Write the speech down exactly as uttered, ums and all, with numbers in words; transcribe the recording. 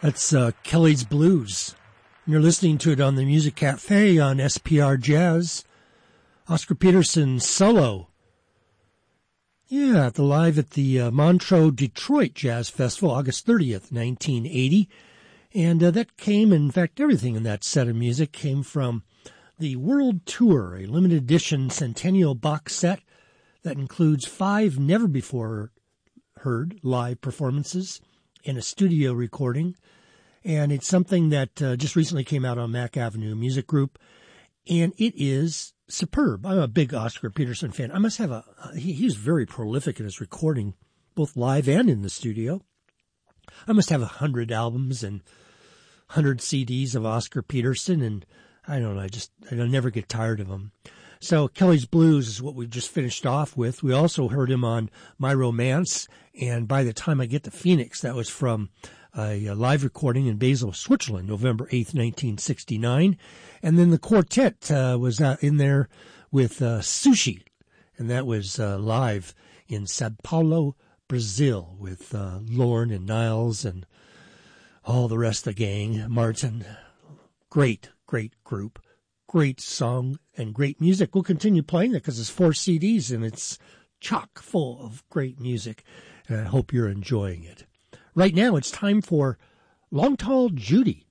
That's uh, Kelly's Blues. You're listening to it on the Music Cafe on S P R Jazz. Oscar Peterson solo. Yeah, the live at the uh, Montreux Detroit Jazz Festival, August thirtieth, nineteen eighty. And uh, that came, in fact, everything in that set of music came from the World Tour, a limited edition centennial box set that includes five never-before-heard live performances and a studio recording. And it's something that uh, just recently came out on Mack Avenue Music Group, and it is superb. I'm a big Oscar Peterson fan. I must have a, he, he's very prolific in his recording, both live and in the studio. I must have a hundred albums and hundred C Ds of Oscar Peterson, and I don't know, I just, I don't never get tired of him. So Kelly's Blues is what we just finished off with. We also heard him on My Romance, and By the Time I Get to Phoenix, that was from a, a live recording in Basel, Switzerland, November eighth, nineteen sixty-nine. And then the quartet uh, was uh, in there with uh, Sushi, and that was uh, live in Sao Paulo, Brazil, with uh, Lorne and Niles and all the rest of the gang, Martin. Great, great group. Great song and great music. We'll continue playing it because it's four C Ds and it's chock full of great music. And I hope you're enjoying it. Right now, it's time for Long Tall Judy.